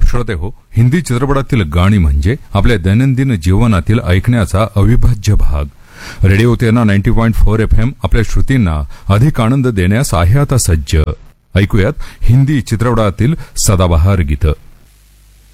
श्रोते हो, हिंदी चित्रपटातील गाणी म्हणजे आपल्या दैनंदिन जीवनातील ऐकण्याचा अविभाज्य भाग. रेडिओ तेरणा 90.4 FM आपल्या श्रोतींना अधिक आनंद देण्यास आहे आता सज्ज. ऐकूयात हिंदी चित्रपटातील सदाबहार गीतं.